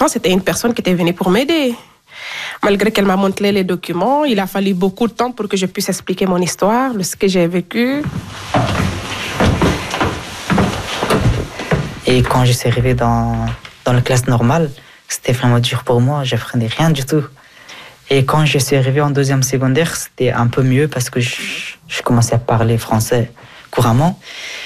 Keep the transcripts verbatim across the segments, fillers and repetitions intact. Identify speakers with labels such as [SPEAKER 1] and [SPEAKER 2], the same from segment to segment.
[SPEAKER 1] pourtant, c'était une personne qui était venue pour m'aider. Malgré qu'elle m'a montré les documents, il a fallu beaucoup de temps pour que je puisse expliquer mon histoire, ce que j'ai vécu.
[SPEAKER 2] Et quand je suis arrivée dans, dans la classe normale, c'était vraiment dur pour moi, je n'apprenais rien du tout. Et quand je suis arrivée en deuxième secondaire, c'était un peu mieux parce que je, je commençais à parler français couramment.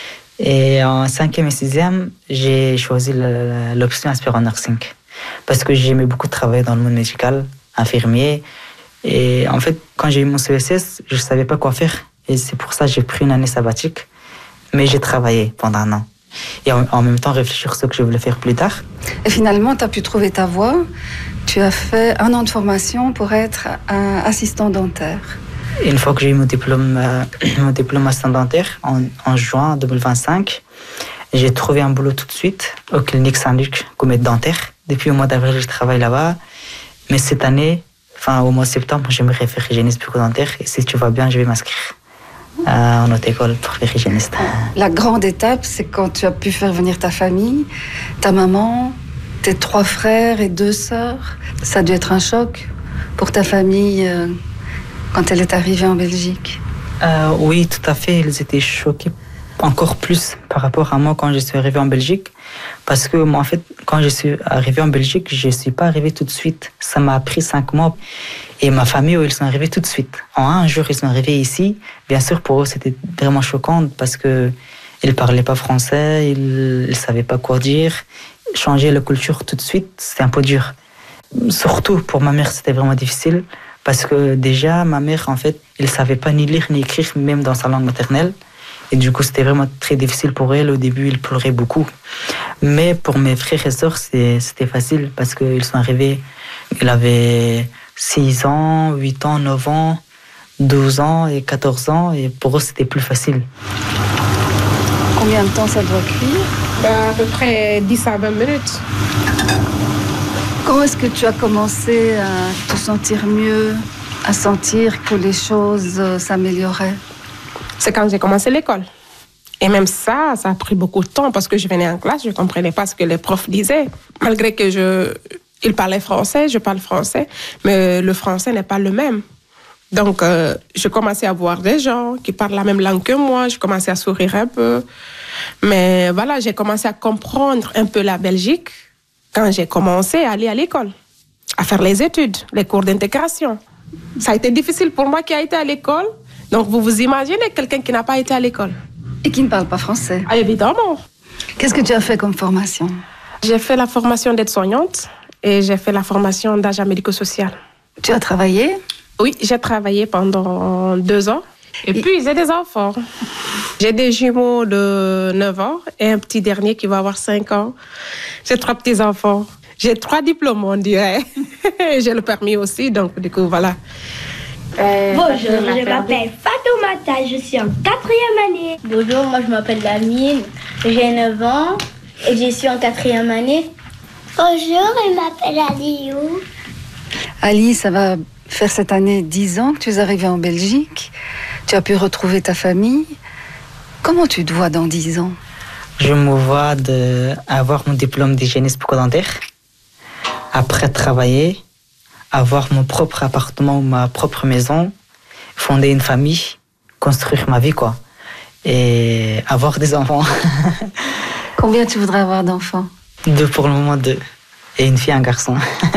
[SPEAKER 2] Et en cinquième et sixième, j'ai choisi le, l'option aspirant nursing. Parce que j'aimais beaucoup travailler dans le monde médical, infirmier. Et en fait, quand j'ai eu mon C E S S, je ne savais pas quoi faire. Et c'est pour ça que j'ai pris une année sabbatique. Mais j'ai travaillé pendant un an. Et en, en même temps, réfléchir sur ce que je voulais faire plus tard.
[SPEAKER 3] Et finalement, tu as pu trouver ta voie. Tu as fait un an de formation pour être un assistant dentaire.
[SPEAKER 2] Une fois que j'ai eu mon diplôme, euh, mon diplôme assistant dentaire, en, en juin deux mille vingt-cinq, j'ai trouvé un boulot tout de suite au clinique Saint-Luc comme aide dentaire. Depuis le mois d'avril, je travaille là-bas. Mais cette année, enfin au mois de septembre, j'aimerais faire hygiéniste bucco-dentaire. Et si tu vas bien, je vais m'inscrire euh, en autre école pour faire hygiéniste.
[SPEAKER 3] La grande étape, c'est quand tu as pu faire venir ta famille, ta maman, tes trois frères et deux sœurs. Ça a dû être un choc pour ta famille euh, quand elle est arrivée en Belgique.
[SPEAKER 2] Euh, oui, tout à fait. Ils étaient choqués encore plus par rapport à moi quand je suis arrivée en Belgique. Parce que moi, en fait, quand je suis arrivée en Belgique, je ne suis pas arrivée tout de suite. Ça m'a pris cinq mois. Et ma famille, ils sont arrivés tout de suite. En un jour, ils sont arrivés ici. Bien sûr, pour eux, c'était vraiment choquant parce qu'ils ne parlaient pas français, ils ne savaient pas quoi dire. Changer la culture tout de suite, c'était un peu dur. Surtout pour ma mère, c'était vraiment difficile. Parce que déjà, ma mère, en fait, elle ne savait pas ni lire ni écrire, même dans sa langue maternelle. Et du coup, c'était vraiment très difficile pour elle. Au début, elle pleurait beaucoup. Mais pour mes frères et sœurs, c'était, c'était facile parce qu'ils sont arrivés. Ils avaient six ans, huit ans, neuf ans, douze ans et quatorze ans. Et pour eux, c'était plus facile.
[SPEAKER 3] Combien de temps ça doit cuire ?
[SPEAKER 1] Ben, à peu près dix à vingt minutes.
[SPEAKER 3] Quand est-ce que tu as commencé à te sentir mieux, à sentir que les choses s'amélioraient ?
[SPEAKER 1] C'est quand j'ai commencé l'école. Et même ça, ça a pris beaucoup de temps parce que je venais en classe, je ne comprenais pas ce que les profs disaient. Malgré que je, ils parlaient français, je parle français, mais le français n'est pas le même. Donc, euh, je commençais à voir des gens qui parlent la même langue que moi, je commençais à sourire un peu. Mais voilà, j'ai commencé à comprendre un peu la Belgique quand j'ai commencé à aller à l'école, à faire les études, les cours d'intégration. Ça a été difficile pour moi qui a été à l'école. Donc, vous vous imaginez quelqu'un qui n'a pas été à l'école.
[SPEAKER 3] Et qui ne parle pas français.
[SPEAKER 1] Ah, évidemment.
[SPEAKER 3] Qu'est-ce que tu as fait comme formation ?
[SPEAKER 1] J'ai fait la formation d'aide-soignante et j'ai fait la formation d'agent médico-social.
[SPEAKER 3] Tu as travaillé ?
[SPEAKER 1] Oui, j'ai travaillé pendant deux ans. Et, et puis, j'ai des enfants. J'ai des jumeaux de neuf ans et un petit dernier qui va avoir cinq ans. J'ai trois petits-enfants. J'ai trois diplômes, on dirait. J'ai le permis aussi, donc du coup, voilà.
[SPEAKER 4] Euh, Bonjour, je m'appelle Fatoumata, je suis en quatrième année.
[SPEAKER 5] Bonjour, moi je m'appelle Lamine, j'ai neuf ans et je suis en quatrième année.
[SPEAKER 4] Bonjour, je m'appelle Aliou.
[SPEAKER 3] Ali, ça va faire cette année dix ans que tu es arrivée en Belgique. Tu as pu retrouver ta famille. Comment tu te vois dans dix ans ?
[SPEAKER 2] Je me vois de avoir mon diplôme d'hygiéniste bucco-dentaire, après travailler, avoir mon propre appartement ou ma propre maison, fonder une famille, construire ma vie, quoi. Et avoir des enfants.
[SPEAKER 3] Combien tu voudrais avoir d'enfants ?
[SPEAKER 2] Deux pour le moment, deux. Et une fille et un garçon.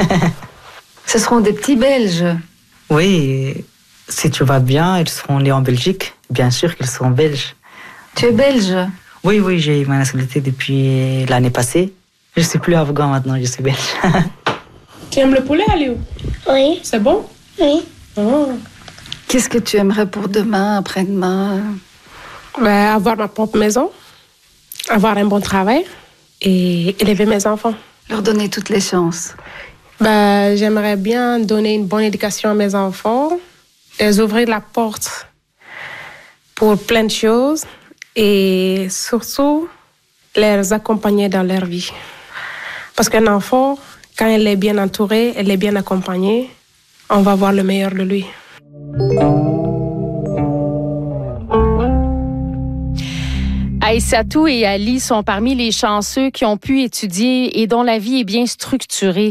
[SPEAKER 3] Ce seront des petits Belges ?
[SPEAKER 2] Oui, si tu vas bien, ils seront nés en Belgique. Bien sûr qu'ils seront belges.
[SPEAKER 3] Tu es belge ?
[SPEAKER 2] Oui, oui, j'ai eu ma nationalité depuis l'année passée. Je ne suis plus afghan maintenant, je suis belge.
[SPEAKER 1] Tu aimes le poulet, Aliou ?
[SPEAKER 4] Oui.
[SPEAKER 1] C'est bon ?
[SPEAKER 4] Oui.
[SPEAKER 1] Oh.
[SPEAKER 3] Qu'est-ce que tu aimerais pour demain, après-demain ?
[SPEAKER 1] Ben, avoir ma propre maison, avoir un bon travail et élever mes enfants.
[SPEAKER 3] Leur donner toutes les chances.
[SPEAKER 1] Ben, j'aimerais bien donner une bonne éducation à mes enfants, les ouvrir la porte pour plein de choses et surtout les accompagner dans leur vie. Parce qu'un enfant, quand elle est bien entourée, elle est bien accompagnée, on va voir le meilleur de lui.
[SPEAKER 6] Aïssatou et Ali sont parmi les chanceux qui ont pu étudier et dont la vie est bien structurée.